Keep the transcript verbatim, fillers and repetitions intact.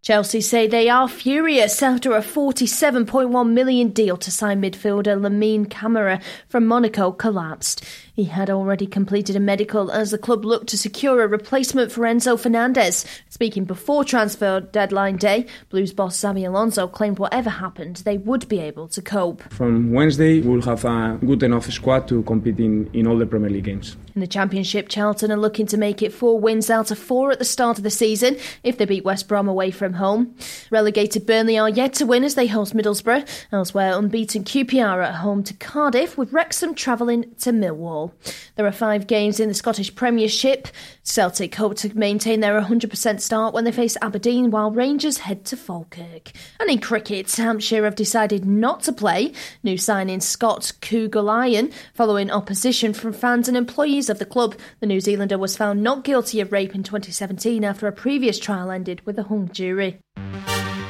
Chelsea say they are furious after a forty-seven point one million deal to sign midfielder Lamine Camara from Monaco collapsed. He had already completed a medical as the club looked to secure a replacement for Enzo Fernandez. Speaking before transfer deadline day, Blues boss Xabi Alonso claimed whatever happened, they would be able to cope. From Wednesday, we'll have a good enough squad to compete in, in all the Premier League games. In the Championship, Charlton are looking to make it four wins out of four at the start of the season if they beat West Brom away from home. Relegated Burnley are yet to win as they host Middlesbrough. Elsewhere, unbeaten Q P R at home to Cardiff, with Wrexham travelling to Millwall. There are five games in the Scottish Premiership. Celtic hope to maintain their one hundred percent start when they face Aberdeen, while Rangers head to Falkirk. And in cricket, Hampshire have decided not to play new signing Scott Cougallion following opposition from fans and employees of the club. The New Zealander was found not guilty of rape in twenty seventeen after a previous trial ended with a hung jury.